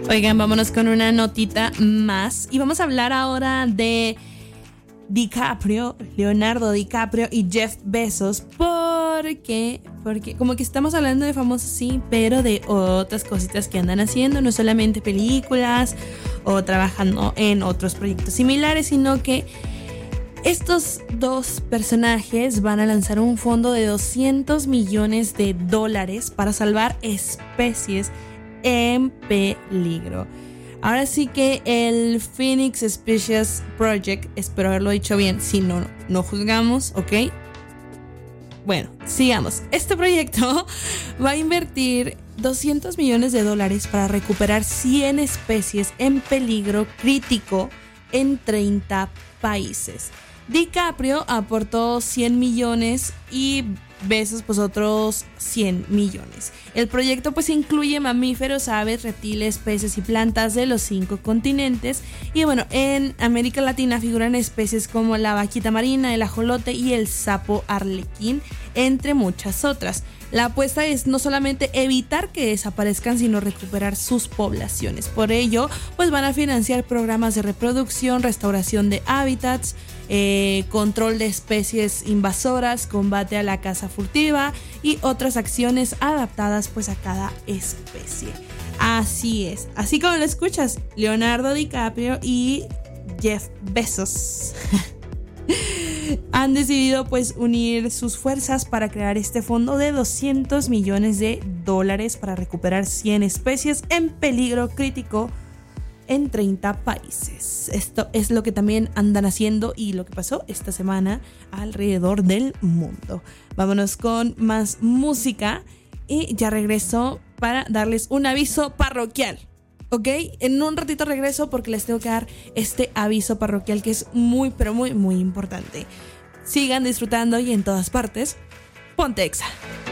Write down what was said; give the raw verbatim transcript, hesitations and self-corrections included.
Oigan, vámonos con una notita más y vamos a hablar ahora de DiCaprio, Leonardo DiCaprio y Jeff Bezos. ¿Por qué? Porque como que estamos hablando de famosos, sí, pero de otras cositas que andan haciendo, no solamente películas o trabajando en otros proyectos similares, sino que estos dos personajes van a lanzar un fondo de doscientos millones de dólares para salvar especies en peligro. Ahora sí que el Phoenix Species Project, espero haberlo dicho bien, si no, no juzgamos, ¿ok? Bueno, sigamos. Este proyecto va a invertir doscientos millones de dólares para recuperar cien especies en peligro crítico en treinta países. DiCaprio aportó cien millones y Bezos pues otros cien millones. El proyecto pues incluye mamíferos, aves, reptiles, peces y plantas de los cinco continentes. Y bueno, en América Latina figuran especies como la vaquita marina, el ajolote y el sapo arlequín, entre muchas otras. La apuesta es no solamente evitar que desaparezcan, sino recuperar sus poblaciones. Por ello, pues van a financiar programas de reproducción, restauración de hábitats, eh, control de especies invasoras, combate a la caza furtiva y otras acciones adaptadas pues a cada especie. Así es, así como lo escuchas, Leonardo DiCaprio y Jeff Bezos han decidido pues unir sus fuerzas para crear este fondo de doscientos millones de dólares para recuperar cien especies en peligro crítico en treinta países. Esto es lo que también andan haciendo y lo que pasó esta semana alrededor del mundo. Vámonos con más música y ya regreso para darles un aviso parroquial. ¿Ok? En un ratito regreso porque les tengo que dar este aviso parroquial que es muy, pero muy, muy importante. Sigan disfrutando y en todas partes, ponte Exa.